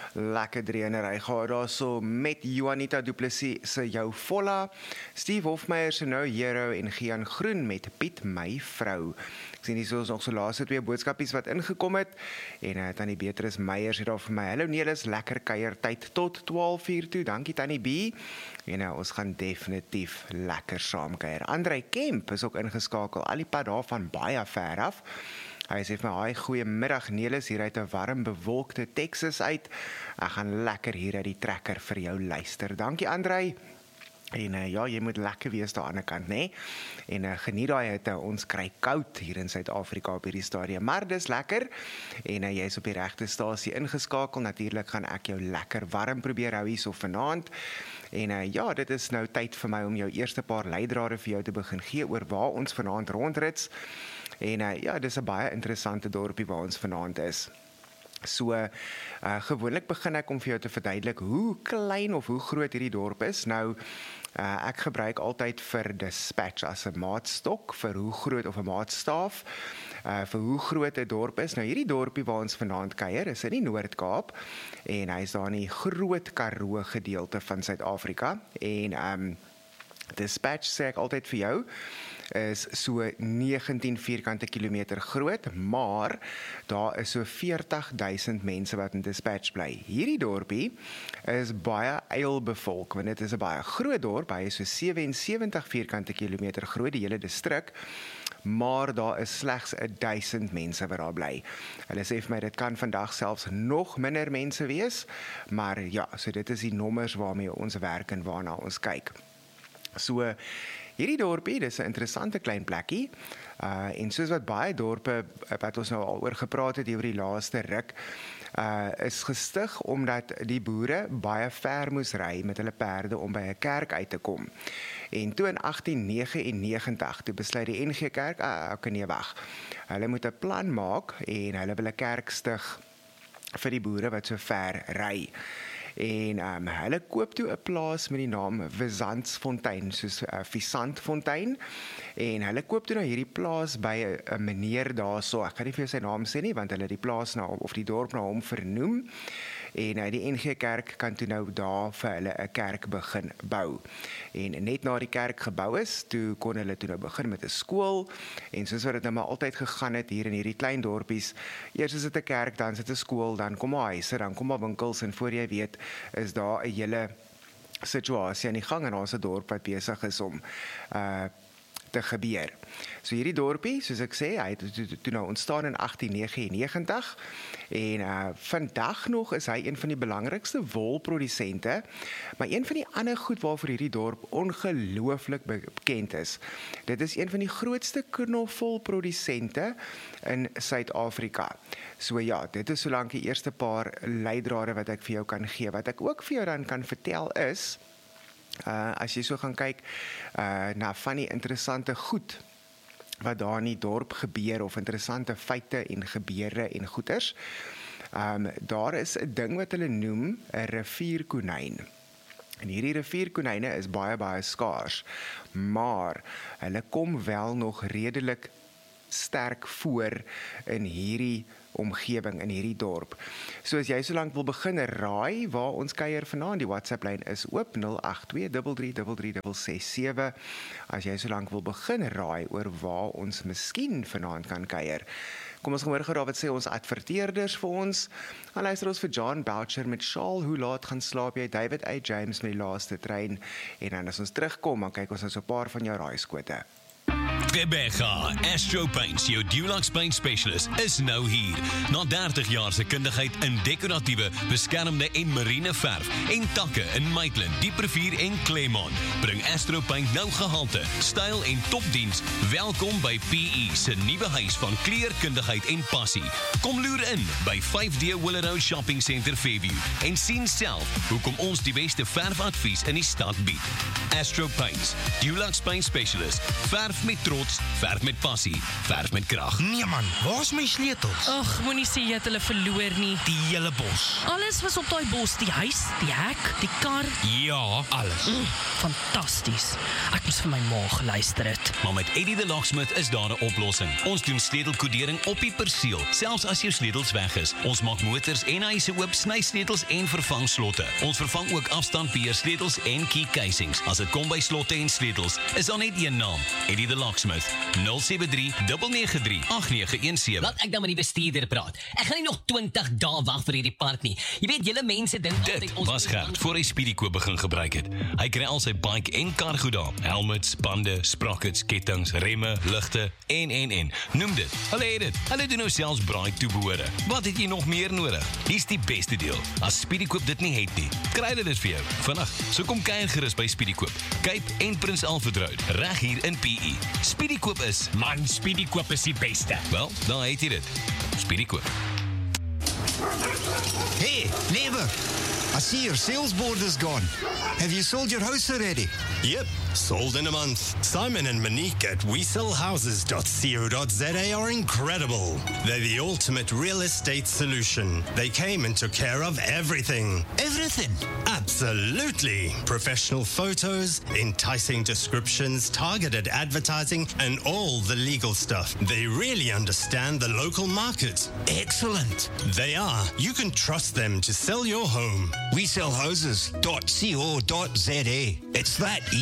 Lekker drieënery gehad daarso met Juanita Du Plessis se Jou Volla, Steve Hofmeyer se Nou Hero en Gian Groen met Piet My Vrou. Ek sien hier is nog so laaste twee boodskapies wat ingekom het en Tannie Beatrice Meyers het daar vir my. Hallo Nelis, lekker kuiertyd tot 12:00 toe. Dankie Tannie B. En ons gaan definitief lekker saam kuier. Andrei Kemp is ook ingeskakel, al die pad daar van baie ver af. Hy sê vir my, goeiemiddag Nelis, hier uit 'n warm bewolkte Texas uit. Ek gaan lekker hier uit die trekker vir jou luister. Dankie Andrei. En ja, jy moet lekker wees daar aan die kant, né? En geniet daai hitte, ons kry koud hier in Suid-Afrika op hierdie stadium, maar dis lekker. En jy is op die regte stasie ingeskakel. Natuurlik gaan ek jou lekker warm probeer hou hierso vanaand. En ja, dit is nou tyd vir my om jou eerste paar leidrade vir jou te begin gee oor waar ons vanaand rondrits. En ja, dis 'n baie interessante dorpie waar ons vanaand is. So, gewoonlik begin ek om vir jou te verduidelik hoe klein of hoe groot hierdie dorp is. Nou, ek gebruik altyd vir dispatch as 'n maatstok, vir hoe groot of 'n maatstaaf, vir hoe groot 'n dorp is. Nou, hierdie dorpie waar ons vanaand kuier is in die Noord-Kaap en hy is daar in die Groot Karoo gedeelte van Suid-Afrika. En dispatch sê ek altyd vir jou, is so 19 vierkante kilometer groot, maar daar is so 40,000 mense wat in dispatch bly. Hierdie dorpie is baie eilbevolk, want dit is 'n baie groot dorp, hy is so 77 vierkante kilometer groot, die hele distrik, maar daar is slegs 1000 mense wat daar bly. Hulle sê vir my, dit kan vandag selfs nog minder mense wees, maar ja, so dit is die nommers waarmee ons werk en waarna ons kyk. So, hierdie dorpie, dis 'n interessante klein plekkie, en soos wat baie dorpe, wat ons nou al oor gepraat het oor die laaste ruk, is gestig omdat die boere baie ver moes ry met hulle perde om by 'n kerk uit te kom. En toe in 1899, toe besluit die NG Kerk, hulle moet 'n plan maak en hulle wil 'n kerk stig vir die boere wat so ver ry. En hulle koop toe 'n plaas met die naam Visantsfontein, soos Visantfontein, en hulle koop toe nou hierdie plaas by 'n meneer daarso, ek kan nie vir jou sy naam sê nie, want hulle die plaas na hom, of die dorp na hom vernoem, en die NG Kerk kan toe nou daar vir hulle 'n kerk begin bou. En net na die kerk gebou is, toe kon hulle toe nou begin met 'n skool, en soos wat dit nou maar altyd gegaan het hier in hierdie klein dorpies, eers is dit 'n kerk, dan is dit 'n skool, dan kom maar huise, dan kom maar winkels, en voor jy weet, is daar 'n hele situasie aan die gang, en ons 'n dorp wat besig is om te gebeur. So hierdie dorpie, soos ek sê, hy het toe nou ontstaan in 1899 en vandag nog is hy een van die belangrikste wolprodusente, maar een van die ander goed waarvoor hierdie dorp ongelooflik bekend is. Dit is een van die grootste knoffelprodusente in Suid-Afrika. So ja, dit is solank die eerste paar leidrade wat ek vir jou kan gee. Wat ek ook vir jou dan kan vertel is, as jy so gaan kyk na van die interessante goed wat daar in die dorp gebeur, of interessante feite en gebeure en goeters, daar is 'n ding wat hulle noem 'n rivierkonyn. En hierdie rivierkonyne is baie skaars, maar hulle kom wel nog redelik sterk voor in hierdie omgewing, in hierdie dorp. So as jy solank wil begin raai waar ons kuier vanaand, die WhatsApp-lyn is oop 082333367. As jy solank wil begin raai oor waar ons miskien vanaand kan kuier. Kom ons hoor gou daar wat sê ons adverteerders vir ons. Dan luister ons vir John Boucher met Shaal, hoe laat gaan slaap jy? David A. James met die laaste trein. En dan as ons terugkom, dan kyk ons nou so 'n paar van jou raaiskote. Rebecca, Astro Paints, jou Dulux Paint Specialist, is nou hier. Na 30 jaar se kundigheid in dekoratiewe, beskermde en marine verf en takke in Maitland, Dieprivier en Claremont, bring Astro Paint nou gehalte, styl en topdiens. Welkom by PE se nuwe huis van kleurkundigheid en passie. Kom loer in by 5D Willow Shopping Center Fairview en sien self hoekom ons die beste verfadvies in die stad bied. Astro Paints, Dulux Paint Specialist, verf met trots trots, verf met passie, verf met krag. Nee man, waar's my sleutels? Ag, moenie sê jy het hulle verloor nie. Die hele bos. Alles was op daai bos, die huis, die hek, die kar. Ja, alles. Fantasties. Ek moes vir my ma geluister het. Maar met Eddie the Locksmith is daar 'n oplossing. Ons doen sleutelkodering op die perseel, selfs as jou sleutels weg is. Ons maak motors en huise oop, sny sleutels en vervang slotte. Ons vervang ook afstandbeheer sleutels en key casings. As dit kom by slotte en sleutels, is daar net een naam: Eddie the Locksmith. 073 993 8917. Laat ek dan met die bestuurder praat. Ek gaan nie nog 20 dae wag vir hierdie park nie. Jy weet, julle mense dink Dit was Gert voor hy Speedykoop begin gebruik het. Hy kry al sy bike en kar goed daar. Helmets, bande, sprockets, kettings, remme, ligte en. Noem dit. Hulle het dit. Hulle doen nou selfs braai toebehore. Wat het jy nog meer nodig? Hier's die beste deel. As Speedykoop dit nie het nie, kry hulle dit vir jou. Vinnig. So kom kuier gerus by Speedykoop. Cape en Prins Alfred Road, reg hier in PE. Speedykoop is, Man, Speedykoop is die beste. wel, dan het jy dit. Speedykoop. Hey, neighbor, I see your sales board is gone. Have you sold your house already? Yep, sold in a month. Simon and Monique at WeSellHouses.co.za are incredible. They're the ultimate real estate solution. They came and took care of everything. Everything. Absolutely. Professional photos, enticing descriptions, targeted advertising, and all the legal stuff. They really understand the local market. Excellent. They are. You can trust them to sell your home. WeSellHouses.co.za. It's that